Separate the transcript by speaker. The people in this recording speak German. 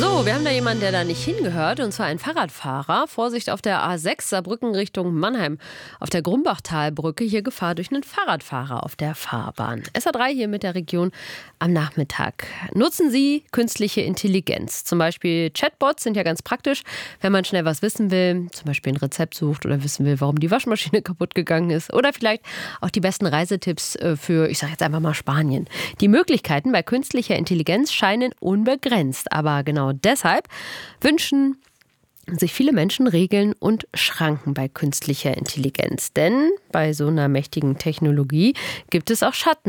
Speaker 1: So, wir haben da jemanden, der da nicht hingehört, und zwar ein Fahrradfahrer. Vorsicht auf der A6 Saarbrücken Richtung Mannheim. Auf der Grumbachtalbrücke hier Gefahr durch einen Fahrradfahrer auf der Fahrbahn. SA3 hier mit der Region am Nachmittag. Nutzen Sie künstliche Intelligenz. Zum Beispiel Chatbots sind ja ganz praktisch, wenn man schnell was wissen will, zum Beispiel ein Rezept sucht oder wissen will, warum die Waschmaschine kaputt gegangen ist. Oder vielleicht auch die besten Reisetipps für, ich sage jetzt einfach mal Spanien. Die Möglichkeiten bei künstlicher Intelligenz scheinen unbegrenzt. Aber genau deshalb wünschen sich viele Menschen Regeln und Schranken bei künstlicher Intelligenz. Denn bei so einer mächtigen Technologie gibt es auch Schatten.